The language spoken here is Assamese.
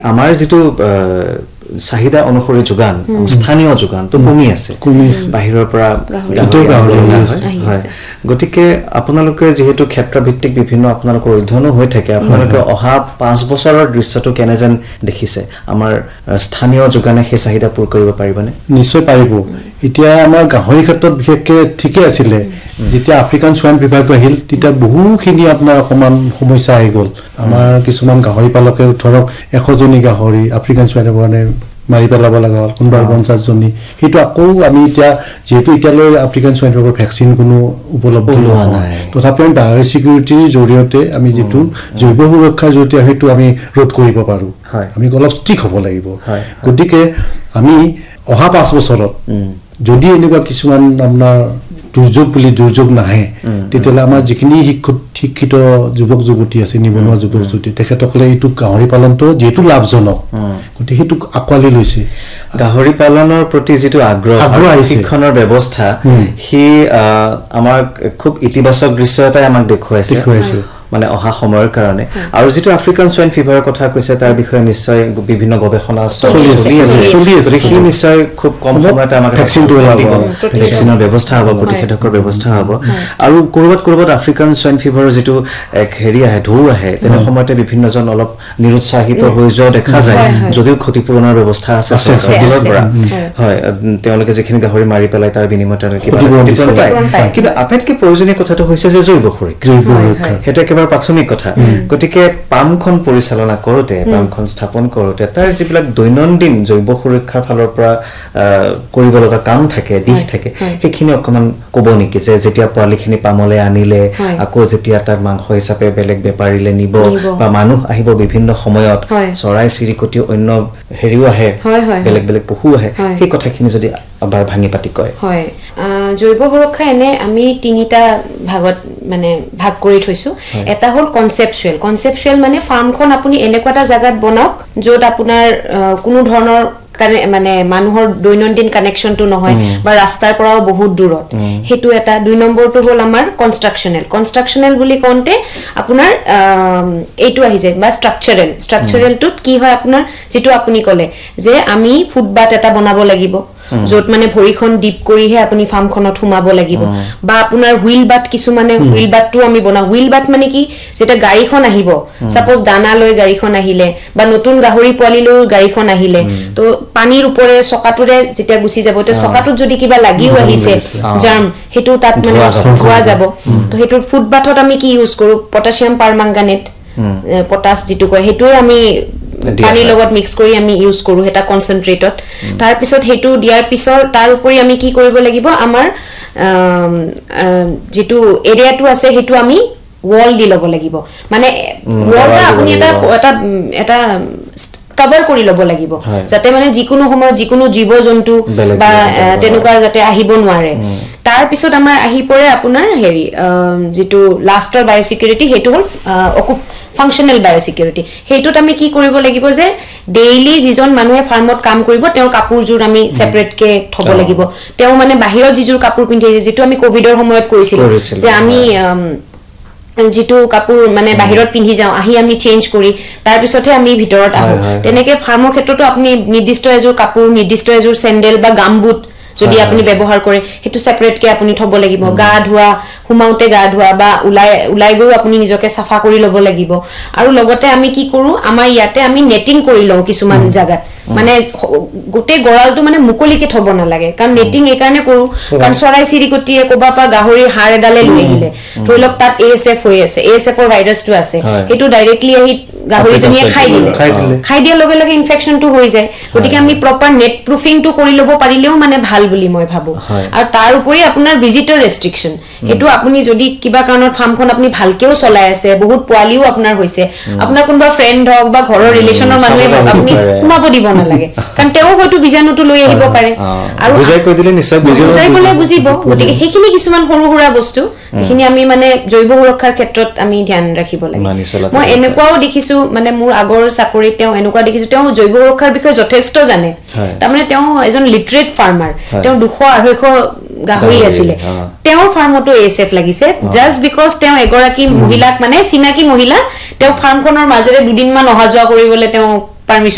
আমাৰ যেটো চাহিদা অনুসৰি যোগান স্থানীয় যোগান তো কমি আছে বাহিৰৰ পৰা হয় গতিকে আপোনালোকে যেহেতু ক্ষেত্ৰভিত্তিক বিভিন্ন আপোনালোকৰ অধ্যয়ন হৈ থাকে আপোনালোকে অহা 5 বছৰৰ দৃশ্যটো কেনেজন দেখিছে আমাৰ স্থানীয় যোগানে সেই চাহিদা পূৰ কৰিব পাৰিবনে নিশ্চয় পাৰিব এতিয়া আমাৰ গাহৰি ক্ষেত্ৰত বিশেষকৈ ঠিকই আছিল যেতিয়া আফ্ৰিকান সোয়াইন ফিভাৰটো আহিল তেতিয়া বহুখিনি আপোনাৰ অকমান সমস্যা আহি গ'ল আমাৰ কিছুমান গাহৰি পালকে ধৰক 100 জনী গাহৰি আফ্ৰিকান সোয়াইনৰ কাৰণে মাৰি পেলাব লগা হ'ল কোনবা 50 জনী হেতু আকৌ আমি এতিয়া যেহেতু এতিয়ালৈ আফ্ৰিকান সোয়াইন ফিভাৰ ভ্যাকচিন কোনো উপলব্ধ হোৱা নাই তথাপি বায়ো সিকিউৰিটিৰ জৰিয়তে আমি যেটো জৈৱ সুৰক্ষাৰ জৰিয়তে হেতু আমি ৰোধ কৰিব পাৰো আমি অলপ ষ্ট্ৰিক হ'ব লাগিব গতিকে আমি অহা 5 বছৰত যদি এনেকুৱা কিছুমান আপোনাৰ দুৰ্যোগ নাহে তেতিয়ালে আমাৰ যিখিনি শিক্ষিত যুৱক যুৱতী আছে নিবনুৱা যুৱক যুৱতী তেখেতসকলে এইটো গাহৰি পালনটো যেটো লাভজনক গতি হেতু আকৱালি লৈছে গাহৰি পালনৰ প্ৰতি যেটো আগ্ৰহ শিক্ষণৰ ব্যৱস্থা হি আমাৰ খুব ইতিবাচক দৃশ্য এটা আমাক দেখুৱাইছে মানে অহা সময়ৰ কাৰণে আৰু যেটো আফ্ৰিকান সোয়াইন ফিভাৰৰ কথা কৈছে তাৰ বিষয়ে নিশ্চয় বিভিন্ন গৱেষণা চলি আছে কি নিশ্চয় খুব কম সময়তে আমাক ভ্যাকচিনৰ ব্যৱস্থা হ'ব প্ৰতিষেধকৰ ব্যৱস্থা হ'ব আৰু কৰবাত আফ্ৰিকান সোয়াইন ফিভাৰৰ যেটো এক হেৰি আহে ঢৌ আহে তেনে সময়তে বিভিন্নজন অলপ নিৰুৎসাহিত হৈ যোৱা দেখা যায় যদিও ক্ষতিপূৰণৰ ব্যৱস্থা আছে চৰকাৰৰ পৰা হয় তেওঁলোকে যেখিনি গাহৰি মাৰি পেলাই তাৰ বিনিময়ত কিবা ক্ষতিপূৰণ পায় কিন্তু আটাইতকৈ প্ৰয়োজনীয় কথাটো হৈছে যে জৈৱ সুৰক্ষা হেতু প্ৰাথমিক কথা গতিকে পামখন পৰিচালনা কৰোতে পামখন স্থাপন কৰোতে তাৰ যিবিলাক দৈনন্দিন জৈৱ সুৰক্ষাৰ ফালৰ পৰা কৰিব লগা কাম থাকে দিশ থাকে সেইখিনি অকমান ক'ব নেকি যে যেতিয়া পোৱালিখিনি পামলে আনিলে আকৌ যেতিয়া তাৰ মাংস হিচাপে বেলেগ বেপাৰীলে নিব বা মানুহ আহিব বিভিন্ন সময়ত চৰাই চিৰিকটি অন্য হেৰিও আহে বেলেগ পহু আহে সেই কথাখিনি যদি আবাৰ ভাঙি পাতি কয় হয় জৈৱ সুৰক্ষা এনে আমি তিনিটা ভাগত মানে ভাগ কৰি থৈছো এটা হল কনসেপচুৱেল মানে ফাৰ্মখন আপুনি এনেকুৱা জায়গাত বনাওক যত আপোনাৰ কোনো ধৰণৰ মানে মানুহৰ দৈনন্দিন কানেকশনটো নহয় বা ৰাস্তাৰ পৰাও বহুত দূৰত হেতু এটা দুই নম্বৰটো হল আমাৰ কনস্ট্ৰাকচনেল বুলি কওঁতে আপোনাৰ এইটো আহি যায় বা ষ্ট্ৰাকচাৰেলটোত কি হয় আপোনাৰ যেটো আপুনি কলে যে আমি ফুটবাথ এটা বনাব লাগিব যত মানে ভৰিখন ডিপ কৰিহে আপুনি ফাৰ্মখনত হুমাব লাগিব বা আপোনাৰ হুইল বাট কিছু মানে হুইল বাটটো আমি বনা হুইল বাট মানে কি যেটা গাড়ীখন আহিব সাপোজ দানা লৈ গাড়ীখন আহিলে বা নতুন গাহৰি পোৱালি লৈ গাড়ীখন আহিলে তো পানীৰ ওপৰে চকাটোৰে যেটা গুছি যাব তে চকাটোত যদি কিবা লাগিও আহিছে জাৰ্ম হেতু তাত মানে খোৱা যাব তো হেতুৰ ফুটবাথত আমি কি ইউজ কৰো পটাছিয়াম পাৰমাংগানেট পটাছ যেটো কয় হেতুৱে আমি পানীৰ লগত মিক্স কৰি আমি ইউজ কৰো এটা কনসেন্ট্ৰেটত তাৰ পিছত হেতু দিয়াৰ পিছৰ তাৰ উপৰি আমি কি কৰিব লাগিব আমাৰ যেটো এৰিয়াটো আছে হেতু আমি ওয়াল দি লব লাগিব মানে ওয়ালটা আপুনি এটা কভাৰ কৰি লব লাগিব যাতে মানে যিকোনো সময় যিকোনো জীৱ-জন্তু বা তেনুকা যাতে আহিব নোৱাৰে তাৰ পিছত আমাৰ আহি পৰে আপোনাৰ হেৰি যেটো লাষ্টৰ বায়োসিকিউৰিটি হেতু হল ফাংশনাল বায়োসিকিউৰিটি হেতুত আমি কি কৰিব লাগিব যে ডেইলি যিজন মানুহে ফাৰ্মত কাম কৰিব তেওঁৰ কাপোৰজোৰ আমি সেপাৰেট কে থব লাগিব তেওঁ মানে বাহিৰত যিজোৰ কাপোৰ পিন্ধি যেটো আমি কোভিডৰ সময়ত কৰিছিল যে আমি যেটো কাপোৰ মানে বাহিৰত পিন্ধি যাও আহি আমি চেঞ্জ কৰি তাৰ পিছতহে আমি ভিতৰত আহো তেনেকে ফাৰ্মৰ ক্ষেত্ৰটো আপুনি নিৰ্দিষ্ট এজোৰ কাপোৰ নিৰ্দিষ্ট এজোৰ স্যান্ডেল বা গামবুট যদি আপুনি ব্যৱহাৰ কৰে হেতু সেপাৰেট কে আপুনি থব লাগিব গা ধোৱা হুমাউতে গা ধোৱা বা উলাই গৈ আপুনি নিজকে সাফা কৰি লব লাগিব আৰু লগতে আমি কি কৰো আমাৰ ইয়াতে আমি নেটিং কৰি লও কিছুমান জায়গাত মানে গোটে গৰালটো মানে মুকলিকে থব না লাগে কাৰণ নেটিং এই কাৰণে কৰো কাৰণ চৰাই চিৰিকটিয়ে কোবা পা গাহৰিৰ হাড় এডালে লৈ আহিলে ধৰিলক তাত এএসএফ হৈ আছে এএসএফৰ ভাইৰাছটো আছে হেতু ডাইৰেক্টলি আহি গাহৰি জনিয়ে খাই দিয়া লগে ইনফেকশনটো হৈ যায় গতিকে আমি প্ৰপাৰ নেট প্ৰুফিংটো কৰি লব পাৰিলেও মানে ভাল বুলি মই ভাবো আৰু তাৰ উপৰি আপোনাৰ ভিজিটৰ ৰেষ্ট্ৰিকশন হেতু আপুনি যদি কিবা কাৰণত ফাৰ্মখন আপুনি ভালকেও চলাই আছে বহুত পোৱালিও আপোনাৰ হৈছে আপোনাৰ কোনবা ফ্ৰেন্ড হক বা ঘৰৰ ৰিলেশনৰ মানুহে আপুনি হুমাব দিব না লাগে কাৰণ তেও হয়তো বিজাণুটো লৈ আহিব পাৰে আৰু বুজাই কৈ দিলে নিশ্চয় বুজিব গতিকে হেখিনি কিছুমান সৰু সৰু বস্তু যিখিনি আমি মানে জৈৱ সুৰক্ষাৰ ক্ষেত্ৰত আমি ধ্যান ৰাখিব লাগে মই এনেকুৱাও দেখিছো মানে মোৰ আগৰ চাকৰি তেও এনেকুৱা দেখিছো তেও জৈৱ সুৰক্ষাৰ বিষয়ে যথেষ্ট জানে তাৰমানে তেও এজন লিটাৰেট ফাৰ্মাৰ তেও 200-250 গাহৰি আছিলে তেওঁৰ ফাৰ্মটো এএসএফ লাগিছে জাস্ট বিকজ তেও এগৰাকী মহিলাক মানে চিনাকি মহিলা তেও ফাৰ্মখনৰ মাজেৰে দুদিন মান অহা যোৱা কৰিবলৈ তেও পাৰমিশন